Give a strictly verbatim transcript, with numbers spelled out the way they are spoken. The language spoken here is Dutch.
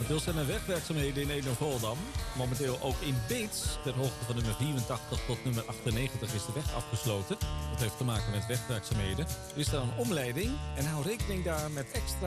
Momenteel zijn er wegwerkzaamheden in Ede-Voldam. Momenteel ook in Beets. Ter hoogte van nummer vierentachtig tot nummer achtennegentig is de weg afgesloten. Dat heeft te maken met wegwerkzaamheden. Er is daar een omleiding en hou rekening daar met extra